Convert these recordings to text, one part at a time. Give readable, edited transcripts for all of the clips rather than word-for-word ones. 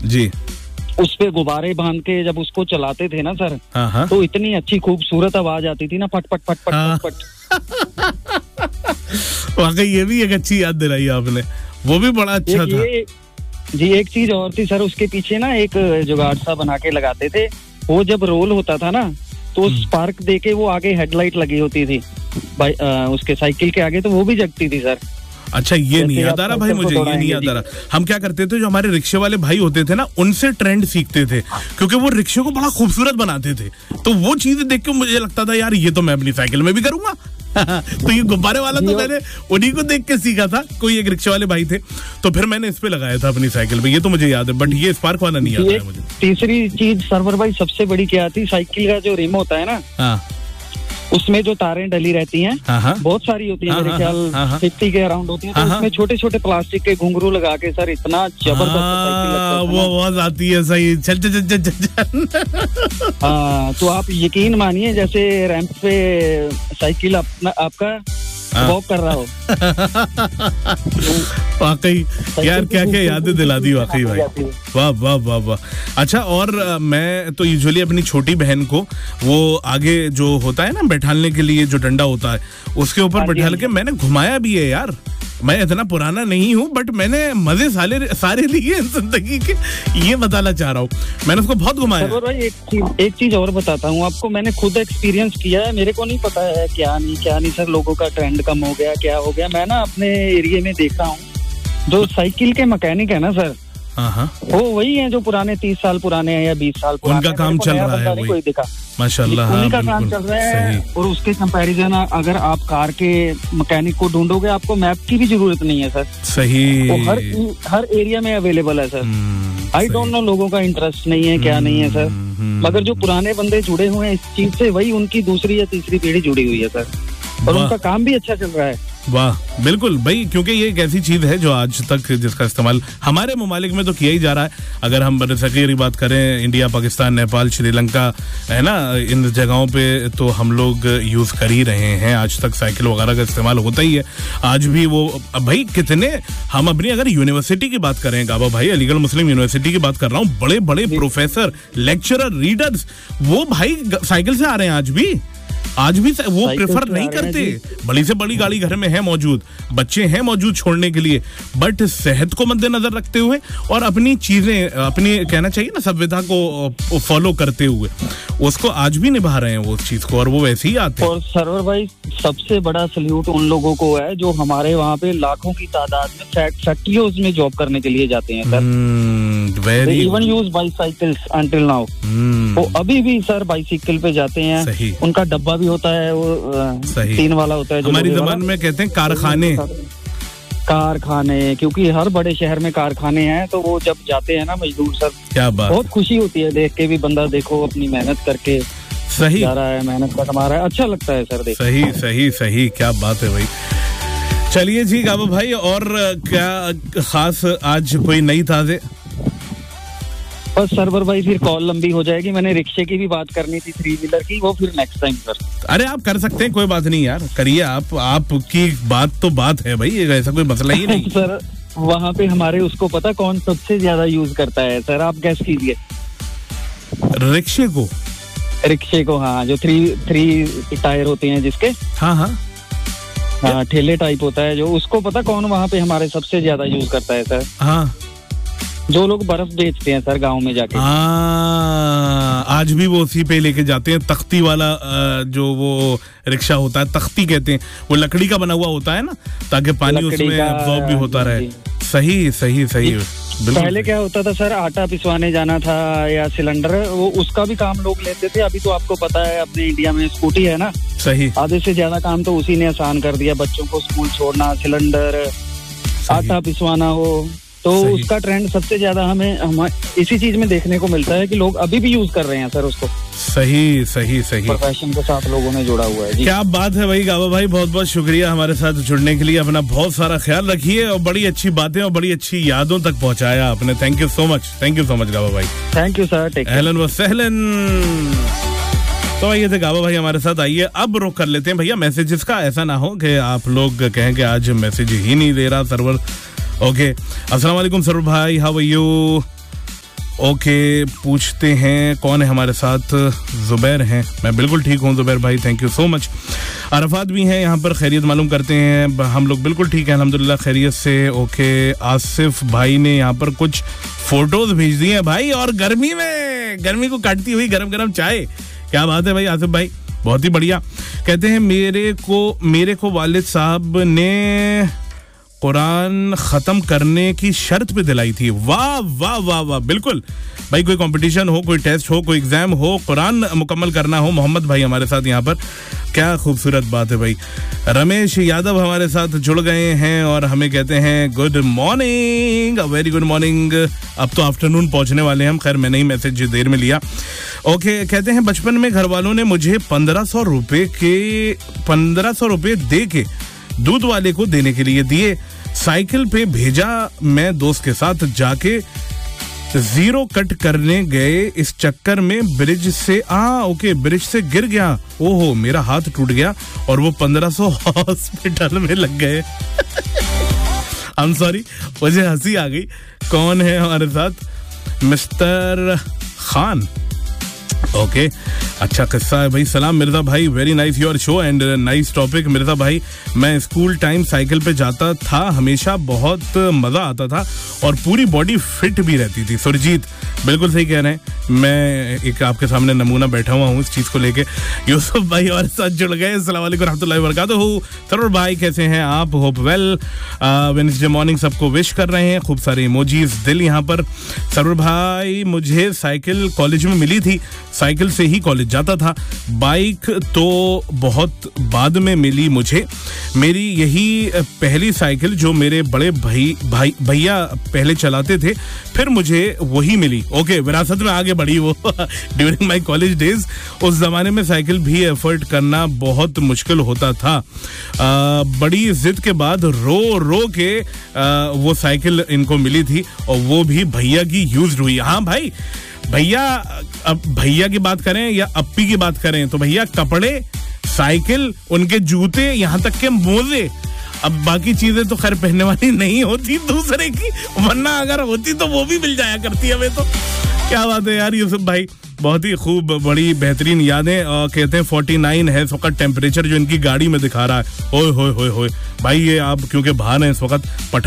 जी, उस पे गुब्बारे बांध के जब उसको चलाते थे ना सर, हाँ, तो इतनी अच्छी खूबसूरत आवाज आती थी ना, फट फट फट फट हाँ। फट फट। वाकई ये भी एक अच्छी याद दिलाई आपने, वो भी बड़ा अच्छा था। जी एक चीज और थी सर, उसके पीछे ना एक जुगाड़ सा बना के लगाते थे, वो जब रोल होता था ना तो स्पार्क देके वो आगे हेडलाइट लगी होती थी उसके साइकिल के आगे, तो वो भी जगती थी सर। अच्छा, ये नहीं याद आ रहा भाई मुझे, ये नहीं याद आ रहा। हम क्या करते थे, जो हमारे रिक्शे वाले भाई होते थे ना, उनसे ट्रेंड सीखते थे, क्योंकि वो रिक्शे को बड़ा खूबसूरत बनाते थे। तो वो चीजें देख के मुझे लगता था यार ये तो मैं अपनी साइकिल में भी करूंगा। तो ये गुब्बारे वाला तो मैंने उन्हीं को देख के सीखा था, कोई एक रिक्शे वाले भाई थे, तो फिर मैंने इस पे लगाया था अपनी साइकिल पे, ये तो मुझे याद है, बट ये स्पार्क वाला नहीं याद है मुझे। तीसरी चीज सरवर भाई सबसे बड़ी क्या थी, साइकिल का जो रिम होता है ना, हाँ, उसमें जो तारें डली रहती हैं, बहुत सारी होती हैं, मेरे ख्याल 50 के अराउंड होती हैं, तो उसमें छोटे छोटे प्लास्टिक के घुंघरू लगा के सर इतना जबरदस्त साइकिल लगता था, वो आवाज आती है सही, चल चल चल चल चल। हाँ, तो आप यकीन मानिए जैसे रैंप पे साइकिल आपका वॉक कर रहा हो। वाकई यार, क्या क्या यादें दिला दी वाकई भाई, वाह वाह वाह वाह। अच्छा, और मैं तो यूजुअली अपनी छोटी बहन को वो आगे जो होता है ना बैठालने के लिए जो डंडा होता है, उसके ऊपर बैठाल के मैंने घुमाया भी है यार। मैं इतना पुराना नहीं हूँ, बट मैंने मजे सारे लिए जिंदगी के, ये बताना चाह रहा हूँ, मैंने उसको बहुत घुमाया। भाई एक चीज और बताता हूँ आपको, मैंने खुद एक्सपीरियंस किया है, मेरे को नहीं पता है क्या नहीं सर, लोगों का ट्रेंड कम हो गया, क्या हो गया। मैं ना अपने एरिया में देखा हूँ, जो साइकिल के मैकेनिक है ना सर, वो वही है जो पुराने 30 साल पुराने हैं या 20 साल पुराने, उनका काम चल रहा है, वही दिखा माशाल्लाह, उन्हीं का काम चल रहा है। और उसके कंपैरिजन अगर आप कार के मैकेनिक को ढूंढोगे, आपको मैप की भी जरूरत नहीं है सर, सही, वो हर एरिया में अवेलेबल है सर। आई डोंट नो लोगों का इंटरेस्ट नहीं है क्या नहीं है सर, मगर जो पुराने बंदे जुड़े हुए हैं इस चीज से, वही उनकी दूसरी या तीसरी पीढ़ी जुड़ी हुई है सर, और उनका काम भी अच्छा चल रहा है। वाह, बिल्कुल भाई, क्योंकि ये एक ऐसी चीज है जो आज तक जिसका इस्तेमाल हमारे ममालिक में तो किया ही जा रहा है। अगर हम बरसगीर की बात करें, इंडिया, पाकिस्तान, नेपाल, श्रीलंका, है ना, इन जगहों पे तो हम लोग यूज कर ही रहे हैं, आज तक साइकिल वगैरह का इस्तेमाल होता ही है। आज भी वो भाई कितने, हम अपनी अगर यूनिवर्सिटी की बात करें गाबा भाई, अलीगढ़ मुस्लिम यूनिवर्सिटी की बात कर रहा हूँ, बड़े बड़े प्रोफेसर, लेक्चरर, रीडर्स, वो भाई साइकिल से आ रहे हैं आज भी वो प्रेफर नहीं करते। बड़ी से बड़ी गाड़ी घर में है मौजूद, बच्चे हैं मौजूद छोड़ने के लिए, बट सेहत को मद्देनजर रखते हुए और अपनी चीजें, अपनी कहना चाहिए ना संविधा को फॉलो करते हुए, उसको आज भी निभा रहे हैं वो चीज को, और वो वैसे ही आते हैं। और सरवर भाई, सबसे बड़ा सल्यूट उन लोगों को है जो हमारे वहाँ पे लाखों की तादाद में फैक्ट्रियों में जॉब करने के लिए जाते हैं sir. Even use bicycles until now, वो अभी भी सर बाइसाइकिल पे जाते हैं। उनका डब्बा भी होता है, वो 3 वाला होता है, हमारी जबान में कहते हैं कारखाने, क्योंकि हर बड़े शहर में कारखाने हैं, तो वो जब जाते हैं ना मजदूर सर, क्या बात, बहुत खुशी होती है देख के भी, बंदा देखो अपनी मेहनत करके सही जा रहा है, मेहनत का कमा रहा है, अच्छा लगता है सर देख। सही, क्या बात है भाई। चलिए जी गाबा भाई, और क्या खास आज कोई नई ताजे? बस सरवर भाई, फिर कॉल लंबी हो जाएगी, मैंने रिक्शे की भी बात करनी थी, 3 व्हीलर की, वो फिर नेक्स्ट टाइम सर। अरे आप कर सकते हैं, कोई बात नहीं यार, करिए आपकी बात तो बात है भाई, ऐसा कोई मसला ही नहीं। सर वहाँ पे हमारे उसको पता कौन सबसे ज्यादा यूज करता है सर, आप गैस कीजिए। रिक्शे को हाँ, जो 3 टायर होते हैं जिसके, हाँ ठेले टाइप होता है जो, उसको पता कौन वहाँ पे हमारे सबसे ज्यादा यूज करता है सर? हाँ, जो लोग बर्फ बेचते हैं सर गांव में जाके। आज भी वो उसी पे लेके जाते हैं, तख्ती वाला जो वो रिक्शा होता है, तख्ती कहते हैं, वो लकड़ी का बना हुआ होता है ना, ताकि पानी उसमें एब्जॉर्ब भी होता रहे। सही पहले क्या होता था सर, आटा पिसवाने जाना था या सिलेंडर, वो उसका भी काम लोग लेते थे। अभी तो आपको पता है अपने इंडिया में स्कूटी है ना, सही, आधे से ज्यादा काम तो उसी ने आसान कर दिया, बच्चों को स्कूल छोड़ना, सिलेंडर, आटा पिसवाना हो, तो उसका ट्रेंड सबसे ज्यादा हमें इसी चीज में देखने को मिलता है कि लोग अभी भी यूज कर रहे हैं सर उसको। सही प्रोफेशन के साथ लोगों ने जुड़ा हुआ है जी। क्या बात है भाई गाबा भाई, बहुत बहुत शुक्रिया हमारे साथ जुड़ने के लिए, अपना बहुत सारा ख्याल रखिए, और बड़ी अच्छी बातें और बड़ी अच्छी यादों तक पहुंचाया आपने। थैंक यू सो मच गाबा भाई। थैंक यू सर, अहलन व सहलन। तो आइए थे गाबा भाई हमारे साथ, आइए अब रुक कर लेते हैं भैया मैसेजेस का, ऐसा ना हो कि आप लोग कहें कि आज मैसेज ही नहीं दे रहा सर्वर। ओके, अस्सलाम वालेकुम सर्वर भाई, हाउ आर यू? ओके, पूछते हैं कौन है हमारे साथ। जुबैर हैं। मैं बिल्कुल ठीक हूँ जुबैर भाई, thank you so much. Arfat भी हैं यहाँ पर, खैरियत मालूम करते हैं। हम लोग बिल्कुल ठीक है अल्हम्दुलिल्लाह, खैरियत से। ओके, आसिफ भाई ने यहाँ पर कुछ फोटोज भेज दी हैं भाई, और गर्मी को काटती हुई गरम गरम चाय। क्या बात है भाई आसिफ भाई, बहुत ही बढ़िया। कहते हैं मेरे को वालिद साहब ने कुरान खत्म करने की शर्त पे दिलाई थी। वाह वाह वाह वाह, बिल्कुल भाई, कोई कंपटीशन हो, कोई टेस्ट हो, कोई एग्जाम हो, कुरान मुकम्मल करना हो। मोहम्मद भाई हमारे साथ यहाँ पर, क्या खूबसूरत बात है भाई। रमेश यादव हमारे साथ जुड़ गए हैं और हमें कहते हैं good morning, very good morning. अब तो आफ्टरनून पहुंचने वाले हैं हम, खैर मैंने ही मैसेज देर में लिया। ओके, कहते हैं बचपन में घर वालों ने मुझे 1500 रुपए दे के दूध वाले को देने के लिए दिए। साइकिल पे भेजा, मैं दोस्त के साथ जाके जीरो कट करने गए, इस चक्कर में ब्रिज से गिर गया। ओहो, मेरा हाथ टूट गया और वो 1500 हॉस्पिटल में लग गए। आई एम सॉरी, मुझे हंसी आ गई। कौन है हमारे साथ? मिस्टर खान। ओके, अच्छा किस्सा है भाई। सलाम मिर्जा भाई, very nice your show and nice topic. Mirza भाई, मैं स्कूल टाइम साइकिल पे जाता था, हमेशा बहुत मजा आता था और पूरी बॉडी फिट भी रहती थी। सुरजीत बिल्कुल सही कह रहे हैं, मैं एक आपके सामने नमूना बैठा हुआ हूँ इस चीज को लेके। यूसुफ भाई हमारे साथ जुड़ गए, अस्सलाम वालेकुम रहमतुल्लाहि व बरकातुहू। सरोर भाई कैसे हैं आप? Hope well. वेडनेसडे मॉर्निंग सबको विश कर रहे हैं, खूब सारे इमोजीज दिल यहाँ पर। सरोर भाई, मुझे साइकिल कॉलेज में मिली थी, साइकिल से ही कॉलेज जाता था। बाइक तो बहुत बाद में मिली मुझे। मेरी यही पहली साइकिल जो मेरे बड़े भैया पहले चलाते थे, फिर मुझे वही मिली। ओके, विरासत में आगे बढ़ी वो। ड्यूरिंग माय कॉलेज डेज, उस जमाने में साइकिल भी एफर्ट करना बहुत मुश्किल होता था। बड़ी जिद के बाद रो के वो साइकिल इनको मिली थी और वो भी भैया की यूज्ड हुई। हाँ भाई, भैया की बात करें या अप्पी की बात करें तो भैया कपड़े, साइकिल, उनके जूते, यहाँ तक के मोजे। अब बाकी चीजें तो खैर पहनने वाली नहीं होती दूसरे की, वरना अगर होती तो वो भी मिल जाया करती हमें तो। क्या बात है यार यूसुफ भाई, बहुत ही खूब, बड़ी बेहतरीन यादें। कहते हैं 49 है इस वक्त टेम्परेचर जो इनकी गाड़ी में दिखा रहा है। ओए होए होए होए भाई, ये आप क्योंकि बाहर हैं इस वक्त।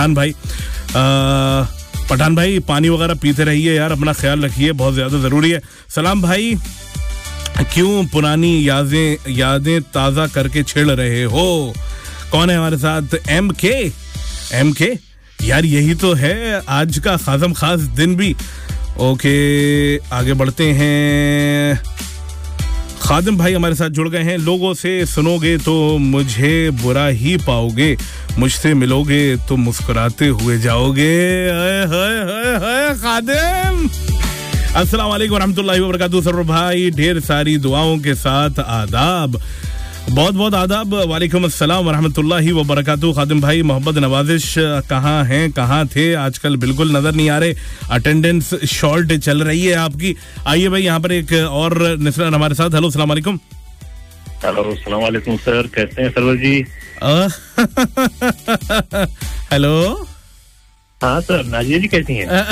पठान भाई पानी वगैरह पीते रहिए यार, अपना ख्याल रखिए, बहुत ज्यादा जरूरी है। सलाम भाई, क्यों पुरानी यादें ताजा करके छेड़ रहे हो? कौन है हमारे साथ? एम के यार, यही तो है आज का खासम खास दिन भी। ओके, आगे बढ़ते हैं। खादिम भाई हमारे साथ जुड़ गए हैं। लोगों से सुनोगे तो मुझे बुरा ही पाओगे, मुझसे मिलोगे तो मुस्कुराते हुए जाओगे। खादिम, अस्सलाम वालेकुम रहमतुल्लाहि व बरकातुहू। सरोर भाई, ढेर सारी दुआओं के साथ आदाब, बहुत बहुत आदाब। वालेकुम अस्सलाम व रहमतुल्लाहि व बरकातुहू। खादिम भाई, मोहब्बत नवाजिश कहाँ हैं, कहाँ थे? आजकल बिल्कुल नजर नहीं आ रहे, अटेंडेंस शॉर्ट चल रही है आपकी। आइए भाई, यहाँ पर एक और निस्रत हमारे साथ। हेलो, अस्सलाम वालेकुम। हेलो, अस्सलाम वालेकुम सर, कैसे हैं सरवर जी? हेलो, हाँ सर, नाजिया जी कैसी हैं?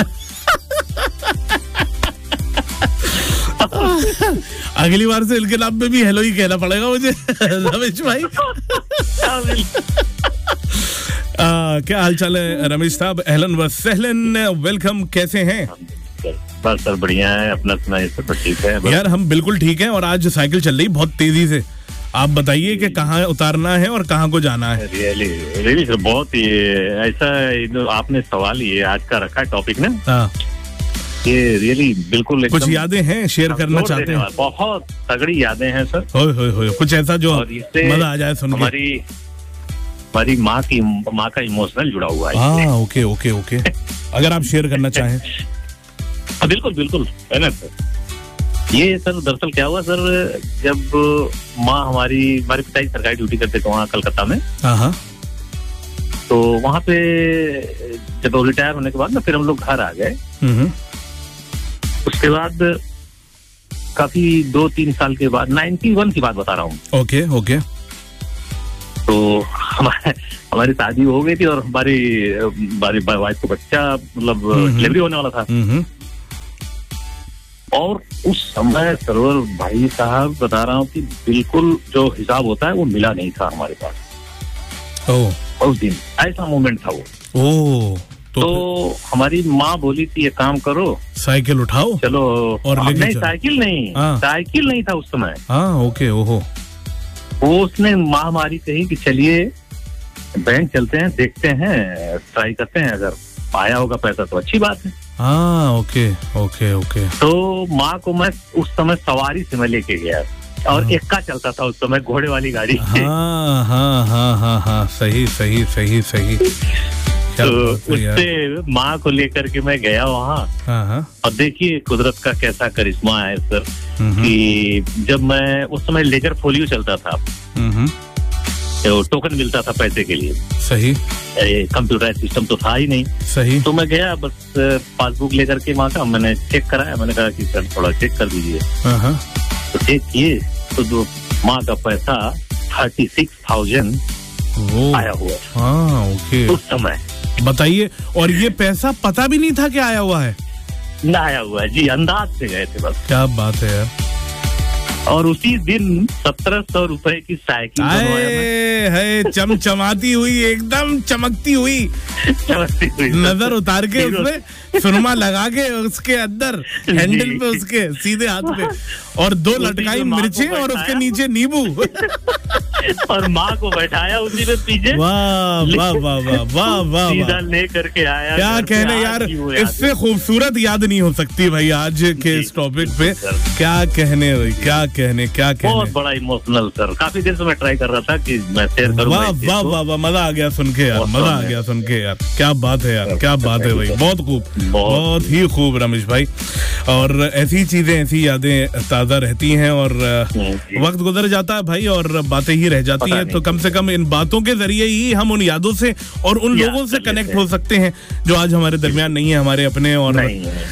अगली बार से इनके नाम पे भी हेलो ही कहना पड़ेगा मुझे। रमेश भाई, क्या हाल चाल है रमेश साहब? अहलन व सहलन, वेलकम, कैसे हैं? बस सर बढ़िया है, अपना सुनाइए सर? ठीक है यार, हम बिल्कुल ठीक हैं और आज साइकिल चल रही बहुत तेजी से। आप बताइए कि कहाँ उतारना है और कहाँ को जाना है? रियली सर, बहुत ही ऐसा आपने सवाल ये आज का रखा है टॉपिक ना। हाँ, ये रियली बिल्कुल कुछ यादें हैं शेयर करना चाहते हैं? बहुत तगड़ी यादें हैं सर। हो कुछ ऐसा जो मजा आ जाए सुन के। हमारी माँ का इमोशनल जुड़ा हुआ है। हाँ, ओके अगर आप शेयर करना चाहें। बिल्कुल है ना सर। ये सर दरअसल क्या हुआ सर, जब माँ हमारे पिताजी सरकारी ड्यूटी करते थे वहाँ कलकत्ता में। हाँ, तो वहाँ पे जब रिटायर होने के बाद ना फिर हम लोग घर आ गए। उसके बाद काफी 2-3 साल के बाद, 91 की बात बता रहा हूँ। ओके तो हमारी शादी हो गई थी और हमारी वाइफ को बच्चा मतलब डिलीवरी होने वाला था। और उस समय सरवर भाई साहब बता रहा हूँ कि बिल्कुल जो हिसाब होता है वो मिला नहीं था हमारे पास। उस दिन ऐसा मोमेंट था वो। तो हमारी माँ बोली थी ये काम करो, साइकिल उठाओ चलो, और नहीं साइकिल नहीं था उस समय। ओके। ओहो। वो उसने महामारी कही कि चलिए बैंक चलते हैं, देखते हैं, ट्राई करते हैं, अगर आया होगा पैसा तो अच्छी बात है। ओके। तो माँ को मैं उस समय सवारी से मैं लेके गया और एक्का चलता था उस समय, घोड़े वाली गाड़ी। हाँ, सही। तो उससे माँ को लेकर के मैं गया वहाँ। और देखिए कुदरत का कैसा करिश्मा है सर, कि जब मैं उस समय लेजर फोलियो चलता था, तो टोकन मिलता था पैसे के लिए। सही। कंप्यूटराइज सिस्टम तो था ही नहीं। सही। तो मैं गया बस पासबुक लेकर के वहाँ का, मैंने चेक कराया, मैंने कहा कि सर थोड़ा चेक कर दीजिए। तो चेक किए तो जो माँ का पैसा 36,000 आया हुआ। ओके। उस समय बताइए, और ये पैसा पता भी नहीं था कि आया हुआ है? ना आया हुआ है जी, अंदाज से गए थे बस। क्या बात है यार। और उसी दिन 1700 रुपए की साइकिल है चमचमाती हुई, एकदम चमकती हुई नजर उतार के उसमें सुरमा लगा के उसके अंदर हैंडल पे उसके सीधे हाथ पे, और 2 लटकाई मिर्चें और उसके नीचे नींबू और माँ को बैठाया उसी में पीछे। वाह सीधा ले करके आया। क्या कहने यार, इससे खूबसूरत याद नहीं हो सकती भाई आज के इस टॉपिक पे। क्या कहने भाई, क्या कहने। बहुत बड़ा इमोशनल सर, काफी देर से मैं ट्राई कर रहा था कि मैं शेयर करूं। वाह, मजा आ गया सुन के यार, क्या बात है यार, क्या बात है भाई, बहुत ही खूब रमेश भाई। और ऐसी चीजें, ऐसी यादें ताजा रहती हैं, और वक्त गुजर जाता है भाई और बातें ही रह जाती हैं। तो कम से कम इन बातों के जरिए ही हम उन यादों से और उन लोगों से कनेक्ट हो सकते हैं जो आज हमारे दरमियान नहीं है, हमारे अपने। और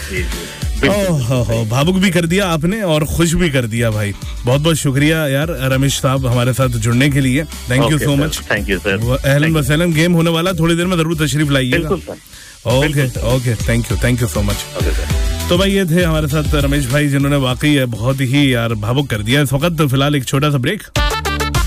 भावुक भी कर दिया आपने और खुश भी कर दिया भाई। बहुत बहुत शुक्रिया यार रमेश साहब हमारे साथ जुड़ने के लिए। Thank you so much. Thank you sir. अहलन व सहलन। गेम होने वाला, थोड़ी देर में जरूर तशरीफ लाइएगा। Okay, thank you so much. तो भाई ये थे हमारे साथ रमेश भाई, जिन्होंने वाकई बहुत ही यार भावुक कर दिया। इस वक्त तो फिलहाल एक छोटा सा ब्रेक।